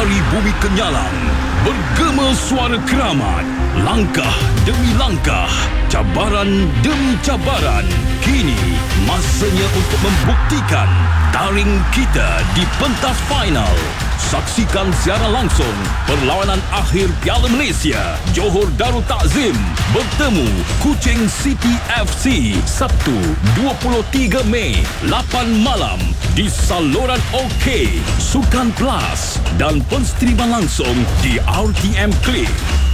Dari bumi Kenyalang, bergema suara keramat. Langkah demi langkah, cabaran demi cabaran. Kini, masanya untuk membuktikan taring kita di pentas final. Saksikan siaran langsung perlawanan akhir Piala Malaysia. Johor Darul Takzim bertemu Kuching City FC Sabtu 23 Mei 8 malam di saluran OK, Sukan Plus dan penstriman langsung di RTM Click.